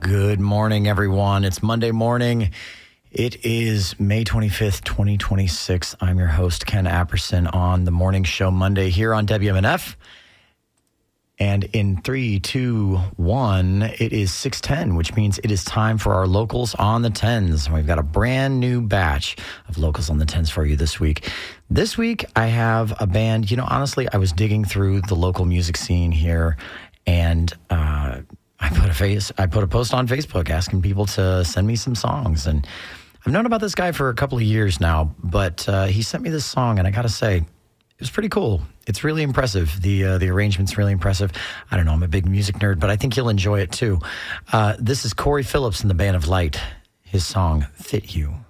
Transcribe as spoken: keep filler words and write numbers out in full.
Good morning, everyone. It's Monday morning. It is May twenty-fifth, twenty twenty-six. I'm your host, Ken Apperson, on the Morning Show Monday here on W M N F. And in three, two, one, it is six ten, which means it is time for our Locals on the Tens. We've got a brand new batch of Locals on the Tens for you this week. This week, I have a band. You know, honestly, I was digging through the local music scene here, and uh, I put a face, I put a post on Facebook asking people to send me some songs. And I've known about this guy for a couple of years now, but uh, he sent me this song, and I got to say, it was pretty cool. It's really impressive. The uh, the arrangement's really impressive. I don't know, I'm a big music nerd, but I think you'll enjoy it too. Uh, this is Corey Phillips and the Band of Light. His song, Fit You.